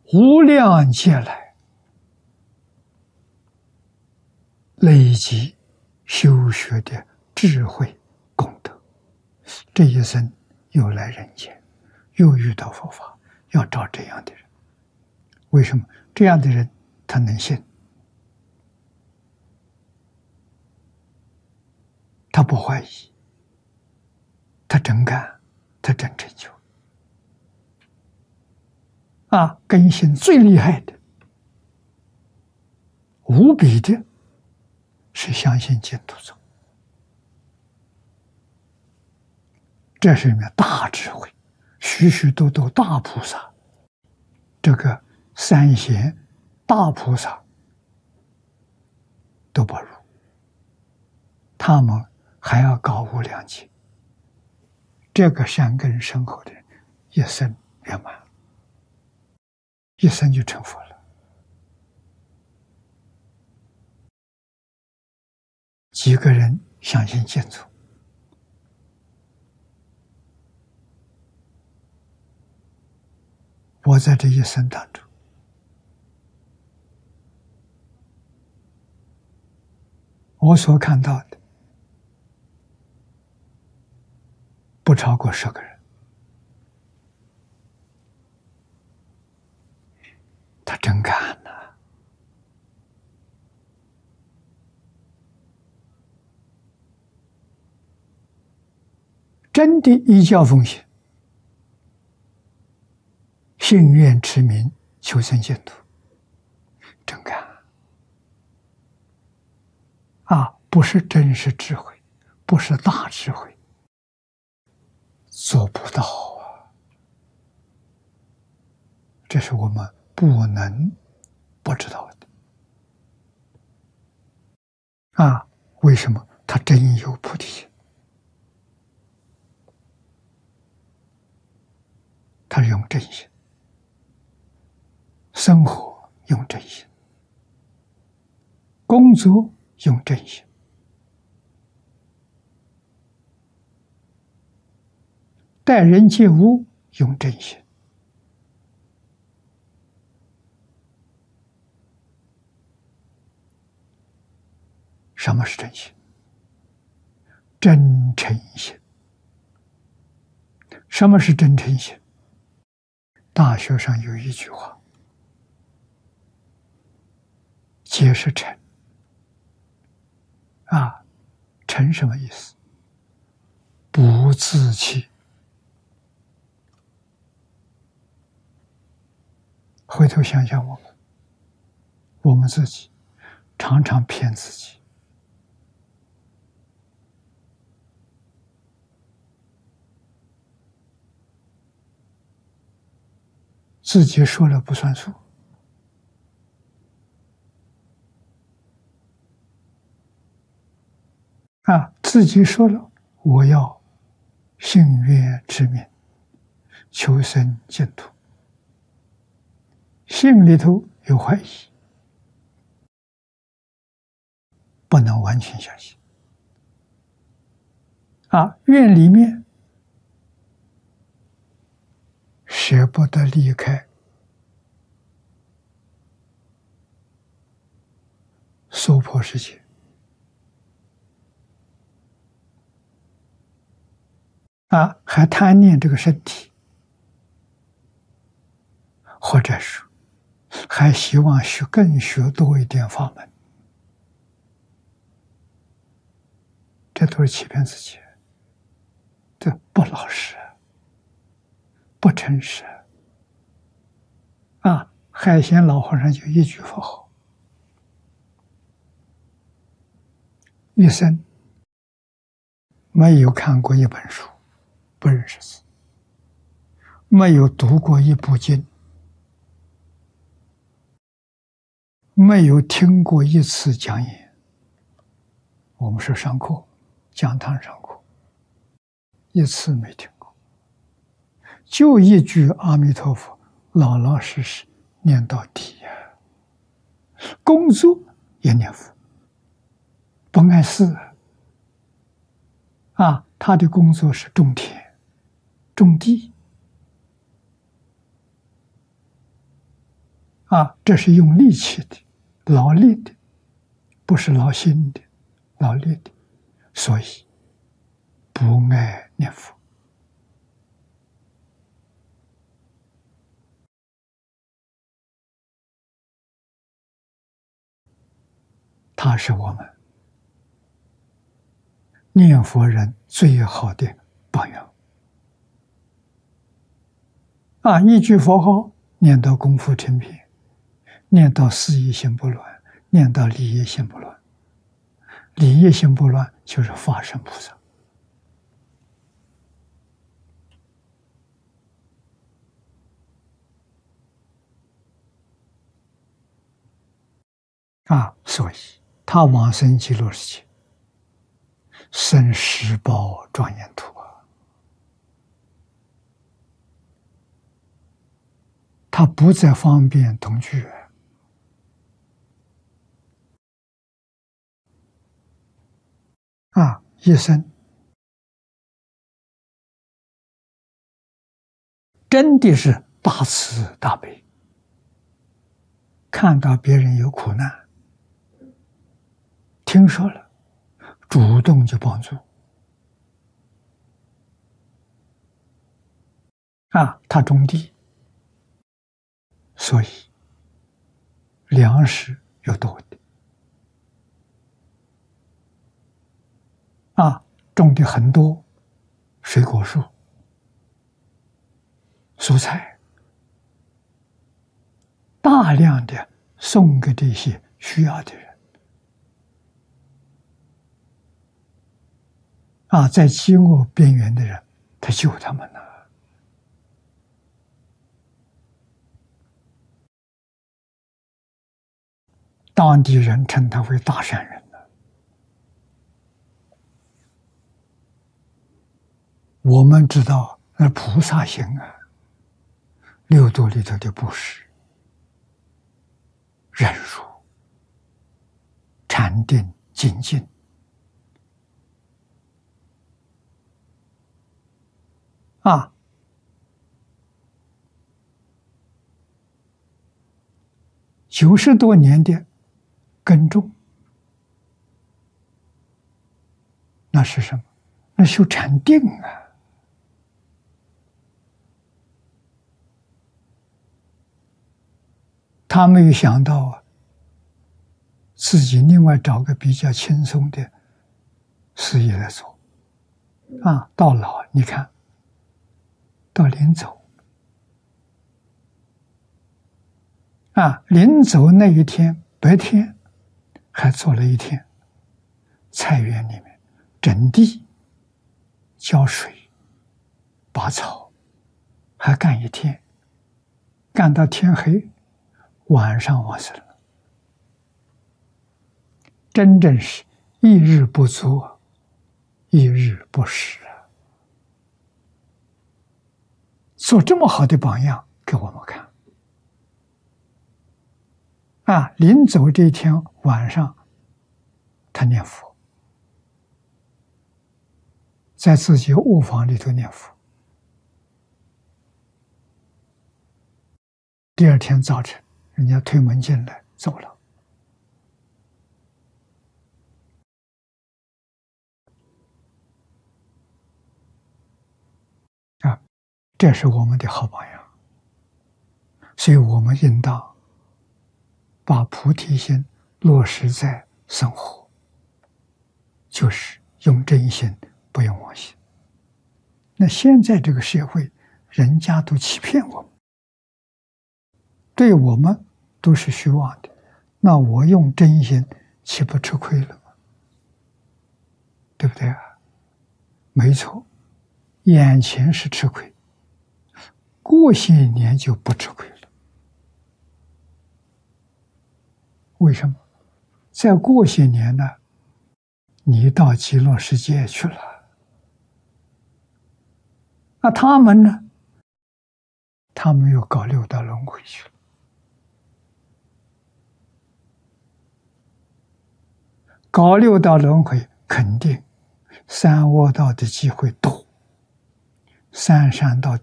无量劫来累积修学的智慧功德，这一生又来人间，又遇到佛法，要找这样的人。为什么这样的人他能信？他不怀疑，他真干，他真成就。根性最厉害的、无比的，是相信净土宗。这是里面大智慧，许许多多大菩萨，这个三贤大菩萨都不如，他们还要搞无量劫。这个善根深厚的人，一生圆满，一生就成佛了。几个人相信净土？我在这一生当中，我所看到的不超过10个人。他真干呐！真的依教奉行，信愿持名，求生净土，真干不是真实智慧，不是大智慧，做不到啊！这是我们不能不知道的为什么？他真有菩提心，他用真心，生活用真心，工作用真心，待人接物用真心。什么是真心？真诚心。什么是真诚心？大学上有一句话，皆是诚。诚什么意思？不自欺。回头想想我们自己常常骗自己，自己说了不算数，自己说了我要信愿持名，求生净土，心里头有怀疑，不能完全相信。愿里面舍不得离开娑婆世界，还贪念这个身体，或者是还希望更学多一点法门，这都是欺骗自己，这不老实，不诚实。海鲜老和尚就一句佛号，一生没有看过一本书，不认识字，没有读过一部经，没有听过一次讲演。我们是上课，讲堂上课，一次没听过，就一句阿弥陀佛，老老实实念到底呀。工作也念佛，不碍事他的工作是种田、种地， 这是用力气的、劳力的，不是劳心的、劳力的，所以不爱念佛。他是我们念佛人最好的榜样。一句佛号念到功夫成片，念到事业心不乱，念到理业心不乱。理业心不乱就是法身菩萨。所以他往生极乐世界，生十宝庄严土他不再方便同居一生真的是大慈大悲，看到别人有苦难，听说了，主动就帮助。他种地，所以粮食有多的。种的很多水果树、蔬菜，大量的送给这些需要的人。在饥饿边缘的人，他救他们了。当地人称他为大善人。我们知道那菩萨行六度里头的布施、忍辱、禅定、精进，90多年的耕种，那是什么？那修禅定他没有想到自己另外找个比较轻松的事业来做。到老你看，到临走临走那一天白天还做了一天，菜园里面整地、浇水、拔草，还干一天，干到天黑，晚上往生了。真正是一日不作，一日不食做这么好的榜样给我们看。临走这一天晚上，他念佛，在自己卧房里头念佛。第二天早晨，人家推门进来走了。这是我们的好榜样，所以我们应当把菩提心落实在生活，就是用真心，不用妄心。那现在这个社会，人家都欺骗我们，对我们都是虚妄的，那我用真心岂不吃亏了吗？对不对没错，眼前是吃亏，过些年就不吃亏了。为什么？再过些年呢，你到极乐世界去了，那他们呢？他们又搞六道轮回去了。搞六道轮回，肯定三恶道的机会多，三善道的